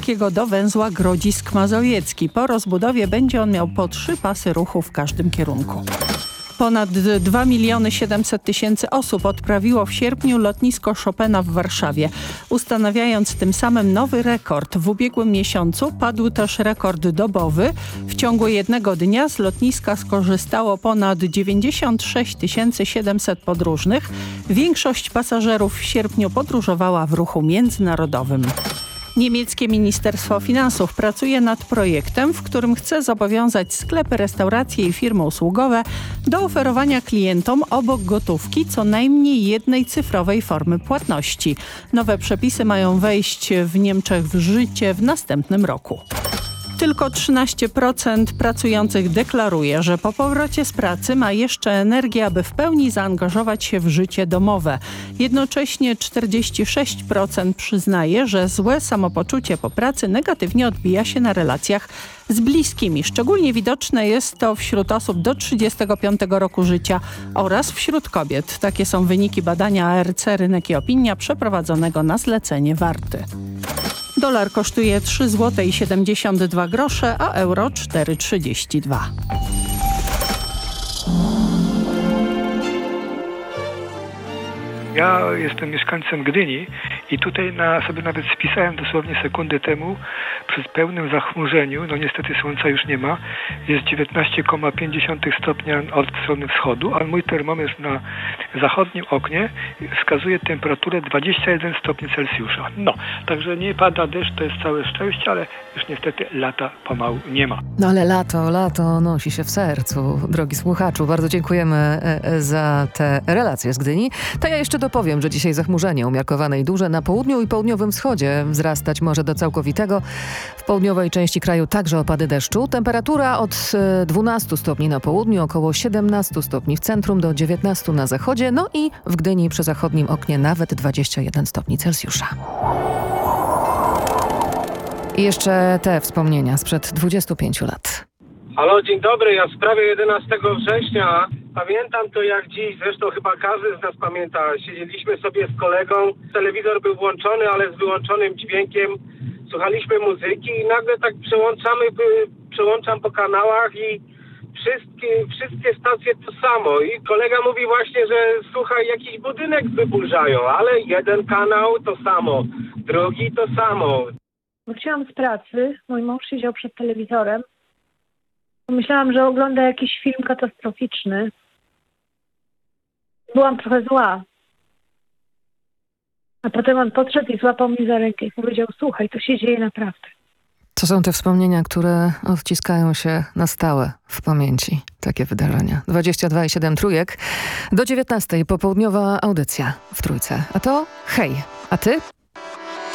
Opolskiego do węzła Grodzisk-Mazowiecki. Po rozbudowie będzie on miał po 3 pasy ruchu w każdym kierunku. Ponad 2 700 000 osób odprawiło w sierpniu lotnisko Chopina w Warszawie, ustanawiając tym samym nowy rekord. W ubiegłym miesiącu padł też rekord dobowy. W ciągu jednego dnia z lotniska skorzystało ponad 96 700 podróżnych. Większość pasażerów w sierpniu podróżowała w ruchu międzynarodowym. Niemieckie Ministerstwo Finansów pracuje nad projektem, w którym chce zobowiązać sklepy, restauracje i firmy usługowe do oferowania klientom obok gotówki co najmniej jednej cyfrowej formy płatności. Nowe przepisy mają wejść w Niemczech w życie w następnym roku. Tylko 13% pracujących deklaruje, że po powrocie z pracy ma jeszcze energię, aby w pełni zaangażować się w życie domowe. Jednocześnie 46% przyznaje, że złe samopoczucie po pracy negatywnie odbija się na relacjach z bliskimi. Szczególnie widoczne jest to wśród osób do 35 roku życia oraz wśród kobiet. Takie są wyniki badania ARC Rynek i Opinia przeprowadzonego na zlecenie Warty. Dolar kosztuje 3,72 zł, a euro 4,32. Ja jestem mieszkańcem Gdyni i tutaj sobie nawet spisałem dosłownie sekundę temu, przy pełnym zachmurzeniu, no niestety słońca już nie ma, jest 19,5 stopnia od strony wschodu, a mój termometr na zachodnim oknie wskazuje temperaturę 21 stopni Celsjusza. No, także nie pada deszcz, to jest całe szczęście, ale już niestety lata pomału nie ma. No ale lato nosi się w sercu, drogi słuchaczu. Bardzo dziękujemy za te relacje z Gdyni. To ja jeszcze dopowiem, że dzisiaj zachmurzenie umiarkowane i duże na południu i południowym wschodzie wzrastać może do całkowitego. W południowej części kraju także opady deszczu. Temperatura od 12 stopni na południu, około 17 stopni w centrum, do 19 na zachodzie. No i w Gdyni przy zachodnim oknie nawet 21 stopni Celsjusza. I jeszcze te wspomnienia sprzed 25 lat. Halo, dzień dobry. Ja w sprawie 11 września pamiętam to jak dziś, zresztą chyba każdy z nas pamięta. Siedzieliśmy sobie z kolegą, telewizor był włączony, ale z wyłączonym dźwiękiem. Słuchaliśmy muzyki i nagle tak przełączam po kanałach i wszystkie stacje to samo. I kolega mówi właśnie, że słuchaj, jakiś budynek wyburzają, ale jeden kanał to samo, drugi to samo. Wróciłam z pracy, mój mąż siedział przed telewizorem. Myślałam, że ogląda jakiś film katastroficzny. Byłam trochę zła. A potem on podszedł i złapał mnie za rękę i powiedział: słuchaj, to się dzieje naprawdę. To są te wspomnienia, które odciskają się na stałe w pamięci. Takie wydarzenia. 22,7 trójek. Do 19 popołudniowa audycja w Trójce. A to hej. A ty?